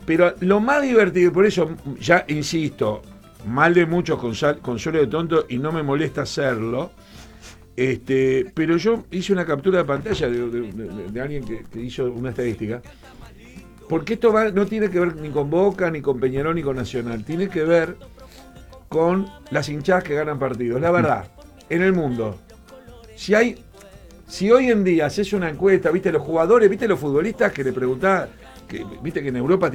Pero lo más divertido, por eso ya insisto, mal de muchos consuelo de tonto y no me molesta hacerlo. Pero yo hice una captura de pantalla de alguien que hizo una estadística. Porque esto no tiene que ver ni con Boca, ni con Peñarol, ni con Nacional. Tiene que ver con las hinchadas que ganan partidos. La verdad, en el mundo, si hoy en día haces una encuesta, viste los jugadores, viste los futbolistas que le preguntás, viste que en Europa